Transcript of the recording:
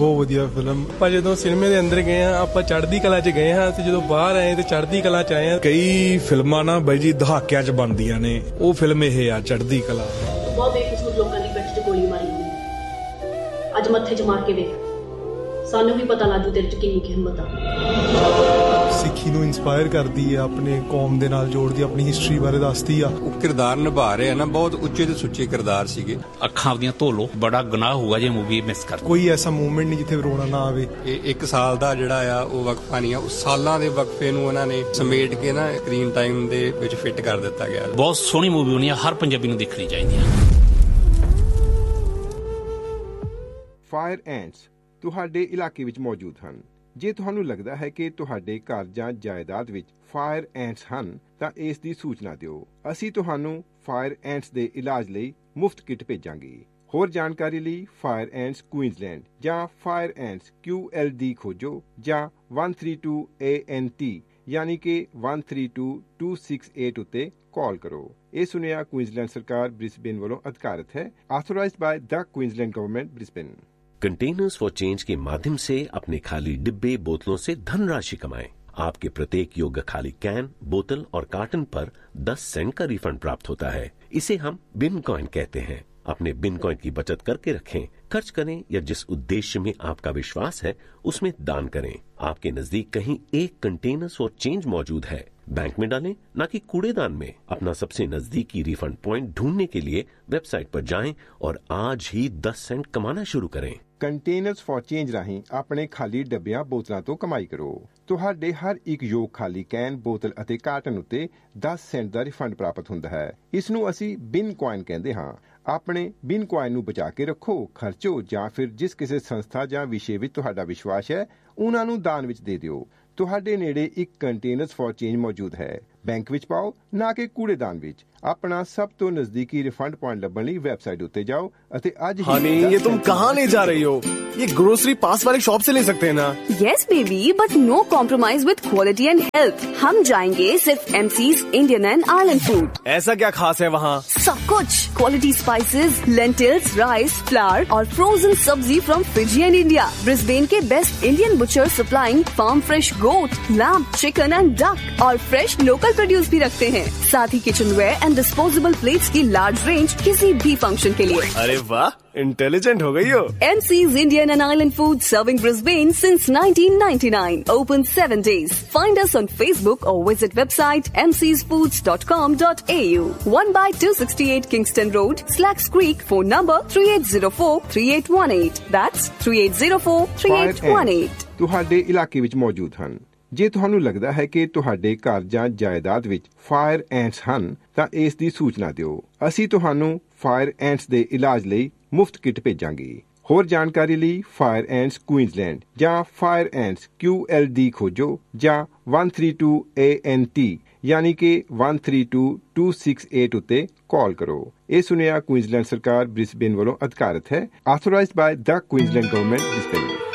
ਬਹੁਤ ਵਧੀਆ ਫਿਲਮ। ਆਪਾਂ ਜਦੋਂ ਸਿਨੇਮੇ ਦੇ ਅੰਦਰ ਗਏ ਆ, ਆਪਾਂ ਚੜ੍ਹਦੀ ਕਲਾ 'ਚ ਗਏ ਹਾਂ, ਤੇ ਜਦੋਂ ਬਾਹਰ ਆਏ ਤੇ ਚੜ੍ਹਦੀ ਕਲਾ 'ਚ ਆਏ ਆ। ਕਈ ਫਿਲਮਾਂ ਨਾ ਬਾਈ ਜੀ ਦਹਾਕਿਆਂ 'ਚ ਬਣਦੀਆਂ ਨੇ, ਉਹ ਫਿਲਮ ਇਹ ਆ ਚੜ੍ਹਦੀ ਕਲਾ। ਬਹੁਤ ਬੇਕਸੂਰ ਲੋਕਾਂ ਦੀ ਪਿੱਠ 'ਚ ਗੋਲੀ ਮਾਰੀ ਗਈ, ਅੱਜ ਮੱਥੇ 'ਚ ਮਾਰ ਕੇ ਵੇਖ, ਸਾਨੂੰ ਵੀ ਪਤਾ ਲੱਗੂ ਤੇਰੇ 'ਚ ਕਿੰਨੀ ਕੀ ਹਿੰਮਤ ਆ। ਸਿੱਖੀ ਨੂੰ ਇਨਸਪਾਇਰ ਕਰਦੀ ਆ, ਆਪਣੇ ਕੌਮ ਦੇ ਨਾਲ ਜੋੜਦੀ, ਆਪਣੀ ਹਿਸਟਰੀ ਬਾਰੇ ਦੱਸਦੀ ਆ। ਉਹ ਕਿਰਦਾਰ ਨਿਭਾ ਰਹੇ ਆ ਨਾ, ਬਹੁਤ ਉੱਚੇ ਤੇ ਸੁੱਚੇ ਕਿਰਦਾਰ ਸੀਗੇ। ਅੱਖਾਂ ਦੀਆਂ ਧੋ ਲੋ, ਬੜਾ ਗੁਨਾਹ ਹੋਊਗਾ ਜੇ ਮੂਵੀ ਮਿਸ ਕਰ। ਕੋਈ ਐਸਾ ਮੂਵਮੈਂਟ ਨਹੀਂ ਜਿੱਥੇ ਰੋਣਾ ਨਾ ਆਵੇ। ਇਹ 1 ਸਾਲ ਦਾ ਜਿਹੜਾ ਆ ਉਹ ਵਕਫਾ ਨਹੀਂ ਆ, ਉਹ ਸਾਲਾਂ ਦੇ ਵਕਫੇ ਨੂੰ ਉਹਨਾਂ ਨੇ ਸਮੇਟ ਕੇ ਨਾ ਸਕਰੀਨ ਟਾਈਮ ਦੇ ਵਿੱਚ ਫਿੱਟ ਕਰ ਦਿੱਤਾ ਗਿਆ। ਬਹੁਤ ਸੋਹਣੀ ਮੂਵੀ ਹੋਣੀ ਆ, ਹਰ ਪੰਜਾਬੀ ਨੂੰ ਦੇਖਣੀ ਚਾਹੀਦੀ ਆ। ਫਾਇਰ ਐਂਟਸ ਤੁਹਾਡੇ ਇਲਾਕੇ ਵਿੱਚ ਮੌਜੂਦ ਹਨ। ਜੇ ਤੁਹਾਨੂੰ ਲੱਗਦਾ ਹੈ ਕਿ ਤੁਹਾਡੇ ਘਰ ਜਾਂ ਜਾਇਦਾਦ ਵਿੱਚ ਫਾਇਰ ਐਂਟਸ ਹਨ ਤਾਂ ਇਸ ਦੀ ਸੂਚਨਾ ਦਿਓ। ਅਸੀਂ ਤੁਹਾਨੂੰ ਫਾਇਰ ਐਂਟਸ ਦੇ ਇਲਾਜ ਲਈ ਮੁਫਤ ਕਿੱਟ ਭੇਜਾਂਗੇ। ਹੋਰ ਜਾਣਕਾਰੀ ਲਈ ਫਾਇਰ ਐਂਟਸ ਕੁਈਨਜ਼ਲੈਂਡ ਜਾਂ ਫਾਇਰ ਐਂਟਸ QLD ਖੋਜੋ ਜਾਂ 132 ANT ਯਾਨੀ ਕਿ 132268 ਉੱਤੇ ਕਾਲ ਕਰੋ। ਇਹ ਸੁਨੇਹਾ ਕੁਈਨਜ਼ਲੈਂਡ ਸਰਕਾਰ ਬ੍ਰਿਸਬੇਨ ਵੱਲੋਂ ਅਧਿਕਾਰਤ ਹੈ। ਆਥੋਰਾइज्ड by the Queensland government Brisbane. Containers for change के माध्यम से अपने खाली डिब्बे बोतलों से धनराशि कमाएं। आपके प्रत्येक योग्य खाली कैन, बोतल और कार्टन पर 10 सेंट का रिफंड प्राप्त होता है। इसे हम बिन कॉइन कहते हैं। अपने बिन कॉइन की बचत करके रखें, खर्च करें या जिस उद्देश्य में आपका विश्वास है उसमें दान करें। आपके नजदीक कहीं एक कंटेनर्स फॉर चेंज मौजूद है, बैंक में डालें ना कि कूड़ेदान में। अपना सबसे नजदीकी रिफंड पॉइंट ढूंढने के लिए वेबसाइट पर जाएं और आज ही 10 सेंट कमाना शुरू करें। ਕੰਟੇਨਰਸ ਫॉर ਚੇਂਜ ਰਾਹੀਂ ਆਪਣੇ ਖਾਲੀ ਡੱਬਿਆਂ ਬੋਤਲਾਂ ਤੋਂ ਕਮਾਈ ਕਰੋ। ਤੁਹਾਡੇ ਹਰ ਇੱਕ ਯੋਗ ਖਾਲੀ ਕੈਨ, ਬੋਤਲ ਅਤੇ ਕਾਰਟਨ ਉੱਤੇ 10 ਸੈਂਟ ਦਾ ਰਿਫੰਡ ਪ੍ਰਾਪਤ ਹੁੰਦਾ ਹੈ। ਇਸ ਨੂੰ ਅਸੀਂ ਬਿਨ ਕੁਆਇਨ ਕਹਿੰਦੇ ਹਾਂ। ਆਪਣੇ ਬਿਨ ਕੁਆਇਨ ਨੂੰ ਬਚਾ ਕੇ ਰੱਖੋ, ਖਰਚੋ ਜਾਂ ਫਿਰ ਜਿਸ ਕਿਸੇ ਸੰਸਥਾ ਜਾਂ ਵਿਸ਼ੇ ਵਿੱਚ ਤੁਹਾਡਾ ਵਿਸ਼ਵਾਸ ਹੈ ਉਹਨਾਂ ਨੂੰ ਦਾਨ ਵਿੱਚ ਦੇ ਦਿਓ। ਤੁਹਾਡੇ ਨੇੜੇ ਇੱਕ ਕੰਟੇਨਰਸ ਫॉर ਚੇਂਜ ਮੌਜੂਦ ਹੈ। ਬੈਂਕ ਵਿੱਚ ਪਾਓ ਨਾ ਕਿ ਕੂੜੇਦਾਨ ਵਿੱਚ। अपना सब तो नजदीकी रिफंड पॉइंट लभण लई वेबसाइट उत्ते जाओ अते आज ही। हनी, ये तुम कहाँ ले जा रही हो? ये ग्रोसरी पास वाली शॉप से ले सकते हैं ना? Yes baby, but no compromise with quality and health. हम जाएंगे सिर्फ MC's Indian and Ireland food. ऐसा क्या खास है वहाँ? सब कुछ, quality spices, lentils, rice, flower और फ्रोजन सब्जी from Fiji and India. Brisbane के best Indian butcher supplying farm fresh goat, lamb, chicken and duck और फ्रेश लोकल प्रोड्यूस भी रखते हैं। साथ ही किचनवेयर डिस्पोजेबल प्लेट्स की लार्ज रेंज किसी भी फंक्शन के लिए। अरे वाह, इंटेलिजेंट हो गई हो। MC's Indian and Island Food serving Brisbane since 1999. Open 7 days. Find us on Facebook or visit website mcsfoods.com.au. 1/268 Kingston Road, Slacks Creek. Phone number 3804-3818. That's 3804-3818. ਤੁਹਾਡੇ ਇਲਾਕੇ ਵਿੱਚ ਮੌਜੂਦ ਹਨ। ਜੇ ਤੁਹਾਨੂੰ ਲੱਗਦਾ ਹੈ ਕਿ ਤੁਹਾਡੇ ਘਰ ਜਾਂ ਜਾਇਦਾਦ ਵਿੱਚ ਫਾਇਰ ਐਂਟਸ ਹਨ ਤਾਂ ਇਸ ਦੀ ਸੂਚਨਾ ਦਿਓ। ਅਸੀਂ ਤੁਹਾਨੂੰ ਫਾਇਰ ਐਂਟਸ ਦੇ ਇਲਾਜ ਲਈ ਮੁਫਤ ਕਿੱਟ ਭੇਜਾਂਗੇ। ਹੋਰ ਜਾਣਕਾਰੀ ਲਈ ਫਾਇਰ ਐਂਟਸ ਕੁਈਨਜ਼ਲੈਂਡ ਜਾਂ ਫਾਇਰ ਐਂਟਸ QLD ਖੋਜੋ ਜਾਂ 132 ANT ਯਾਨੀ ਕਿ 132268 ਉੱਤੇ ਕਾਲ ਕਰੋ। ਇਹ ਸੁਨੇਹਾ ਕੁਈਨਜ਼ਲੈਂਡ ਸਰਕਾਰ ਬ੍ਰਿਸਬੇਨ ਵੱਲੋਂ ਅਧਿਕਾਰਤ ਹੈ। ਆਥੋਰਾइज्ड by the Queensland government Brisbane.